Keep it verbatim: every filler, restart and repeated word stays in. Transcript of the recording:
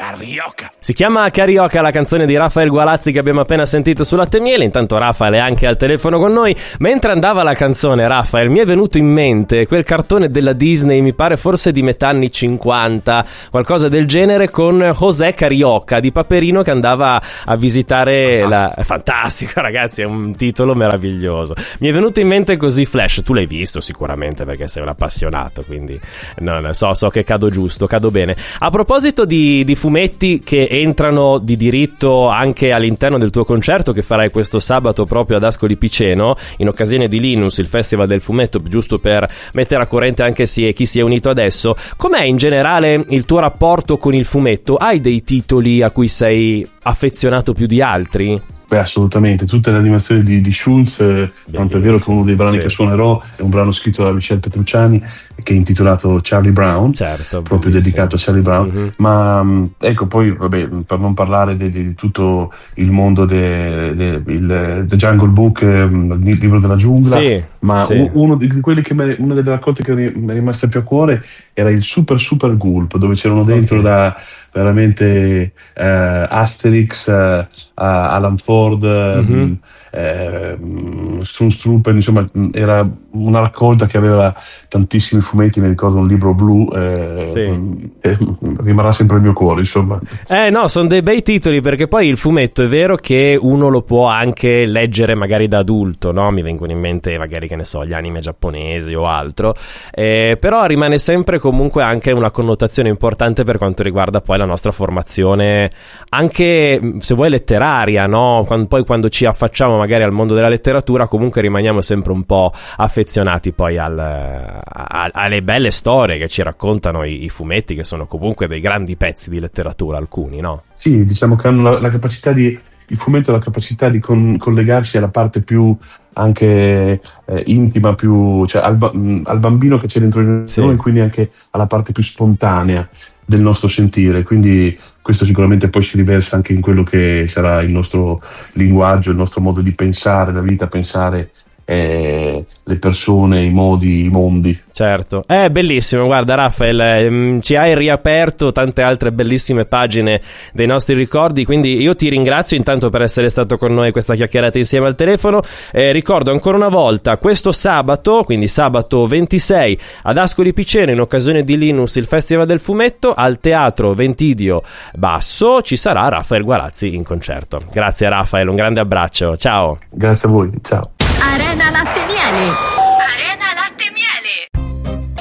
Carioca. Si chiama Carioca la canzone di Raffaele Gualazzi che abbiamo appena sentito su Latte e Miele. Intanto Raffaele è anche al telefono con noi. Mentre andava la canzone, Raffaele, mi è venuto in mente quel cartone della Disney, mi pare forse di metà anni cinquanta, qualcosa del genere, con José Carioca di Paperino che andava a visitare Fantastico. la... Fantastico, ragazzi, è un titolo meraviglioso. Mi è venuto in mente così flash. Tu l'hai visto sicuramente perché sei un appassionato, quindi no, no, so, so che cado giusto, cado bene. A proposito di, di fumetti che entrano di diritto anche all'interno del tuo concerto che farai questo sabato proprio ad Ascoli Piceno in occasione di Linus, il festival del fumetto, giusto per mettere a corrente anche si, chi si è unito adesso, com'è in generale il tuo rapporto con il fumetto? Hai dei titoli a cui sei affezionato più di altri? Beh, assolutamente, tutte le animazioni di, di Schulz, eh, tanto è vero che uno dei brani sì. che suonerò è un brano scritto da Michel Petrucciani che è intitolato Charlie Brown, certo, proprio bellissimo. dedicato a Charlie Brown, mm-hmm. ma ecco poi vabbè, per non parlare di, di tutto il mondo del de, de, de Jungle Book, il libro della giungla, sì, ma sì. uno di quelli che me, una delle raccolte che mi è rimasta più a cuore era il Super Super Gulp, dove c'erano dentro okay. da veramente eh, Asterix, eh, Alan Ford, mm-hmm. eh, Strunstruppen, insomma era una raccolta che aveva tantissimi fumetti, mi ricordo un libro blu, eh, sì. eh, rimarrà sempre il mio cuore, insomma. Eh no, sono dei bei titoli, perché poi il fumetto è vero che uno lo può anche leggere magari da adulto, no? Mi vengono in mente magari, che ne so, gli anime giapponesi o altro, eh, però rimane sempre comunque anche una connotazione importante per quanto riguarda poi la nostra formazione, anche se vuoi letteraria, no? Quando, poi quando ci affacciamo magari al mondo della letteratura comunque rimaniamo sempre un po' affezionati poi al, a, alle belle storie che ci raccontano i, i fumetti, che sono comunque dei grandi pezzi di letteratura, alcuni, no? Sì, diciamo che hanno la, la capacità di il fumetto ha la capacità di con, collegarsi alla parte più anche eh, intima, più cioè al, al bambino che c'è dentro di noi, sì. quindi anche alla parte più spontanea del nostro sentire, quindi questo sicuramente poi si riversa anche in quello che sarà il nostro linguaggio, il nostro modo di pensare la vita, pensare eh, le persone, i modi, i mondi. Certo, è bellissimo, guarda Raffaele, ehm, ci hai riaperto tante altre bellissime pagine dei nostri ricordi, quindi io ti ringrazio intanto per essere stato con noi questa chiacchierata insieme al telefono. Eh, ricordo ancora una volta questo sabato, quindi sabato ventisei ad Ascoli Piceno in occasione di Linus, il festival del fumetto, al teatro Ventidio Basso ci sarà Raffaele Gualazzi in concerto. Grazie Raffaele, un grande abbraccio, ciao. Grazie a voi, ciao. Arena Latte e Miele.